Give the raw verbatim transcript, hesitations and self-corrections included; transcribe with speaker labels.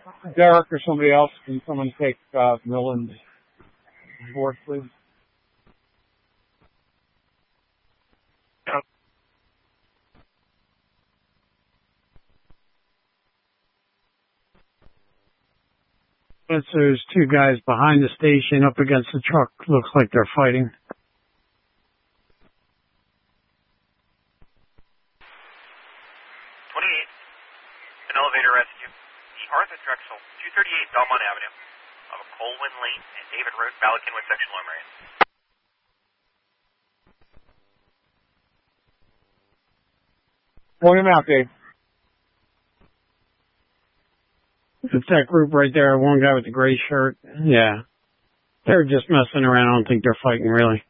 Speaker 1: Derek or somebody else, can someone take uh, Millen's board, please?
Speaker 2: Yes, there's two guys behind the station up against the truck. Looks like they're fighting.
Speaker 3: twenty-eight, an elevator rescue. The Arthur Drexel, two thirty-eight Belmont Avenue, of Colwyn Lane and David Road, Bala Cynwyd Section Lomarian.
Speaker 1: Point him out, Dave.
Speaker 2: It's that group right there, one guy with the gray shirt. Yeah. They're just messing around. I don't think they're fighting, really.